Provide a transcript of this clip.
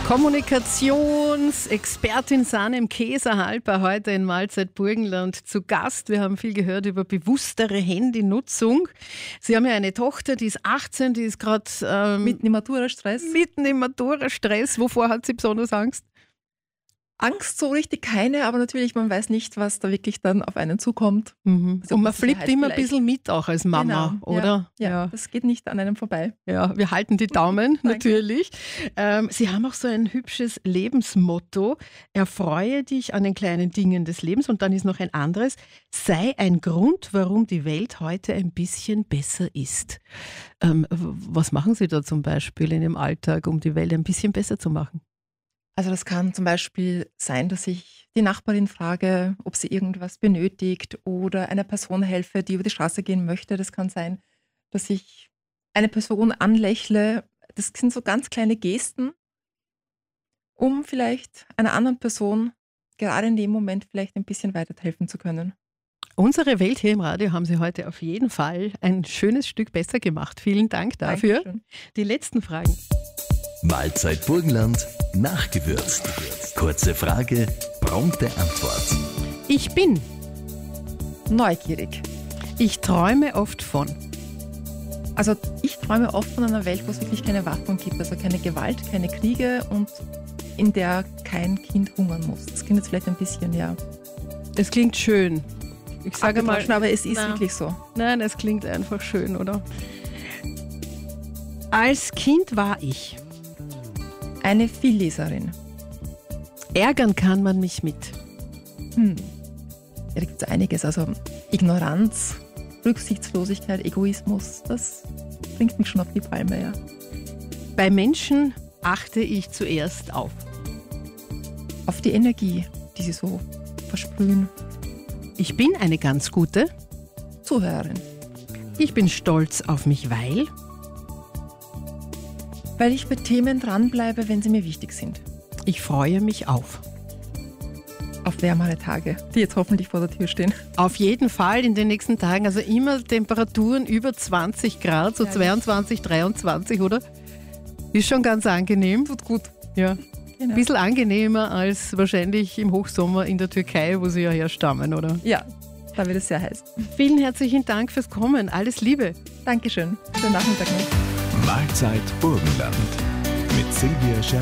Kommunikationsexpertin Sanem Keser-Halper heute in Mahlzeit Burgenland zu Gast. Wir haben viel gehört über bewusstere Handynutzung. Sie haben ja eine Tochter, die ist 18, die ist gerade mitten im Matura-Stress. Wovor hat sie besonders Angst? Angst so richtig keine, aber natürlich, man weiß nicht, was da wirklich dann auf einen zukommt. Mhm. Also und man flippt immer ein bisschen mit auch als Mama, genau, oder? Ja, das geht nicht an einem vorbei. Ja, wir halten die Daumen, natürlich. Sie haben auch so ein hübsches Lebensmotto. Erfreue dich an den kleinen Dingen des Lebens. Und dann ist noch ein anderes. Sei ein Grund, warum die Welt heute ein bisschen besser ist. Was machen Sie da zum Beispiel in Ihrem Alltag, um die Welt ein bisschen besser zu machen? Also das kann zum Beispiel sein, dass ich die Nachbarin frage, ob sie irgendwas benötigt oder einer Person helfe, die über die Straße gehen möchte. Das kann sein, dass ich eine Person anlächle. Das sind so ganz kleine Gesten, um vielleicht einer anderen Person gerade in dem Moment vielleicht ein bisschen weiterhelfen zu können. Unsere Welt hier im Radio haben Sie heute auf jeden Fall ein schönes Stück besser gemacht. Vielen Dank dafür. Dankeschön. Die letzten Fragen. Mahlzeit Burgenland, nachgewürzt. Kurze Frage, prompte Antwort. Ich bin. Neugierig. Ich träume oft von. Also ich träume oft von einer Welt, wo es wirklich keine Waffen gibt, also keine Gewalt, keine Kriege und in der kein Kind hungern muss. Das klingt jetzt vielleicht ein bisschen, ja. Es klingt schön. Ich sage mal, aber es ist wirklich so. Nein, es klingt einfach schön, oder? Als Kind war ich. Eine Vielleserin. Ärgern kann man mich mit. Ja, da gibt es einiges. Also Ignoranz, Rücksichtslosigkeit, Egoismus, das bringt mich schon auf die Palme, ja. Bei Menschen achte ich zuerst auf die Energie, die sie so versprühen. Ich bin eine ganz gute Zuhörerin. Ich bin stolz auf mich, weil ich bei Themen dranbleibe, wenn sie mir wichtig sind. Ich freue mich auf wärmere Tage, die jetzt hoffentlich vor der Tür stehen. Auf jeden Fall in den nächsten Tagen, also immer Temperaturen über 20 Grad, so 22, 23, oder? Ist schon ganz angenehm. Tut gut. Ja. Genau. Ein bisschen angenehmer als wahrscheinlich im Hochsommer in der Türkei, wo Sie ja herstammen, oder? Ja, da wird es sehr heiß. Vielen herzlichen Dank fürs Kommen. Alles Liebe. Dankeschön. Schönen Nachmittag noch. Mahlzeit Burgenland mit Silvia Scherr.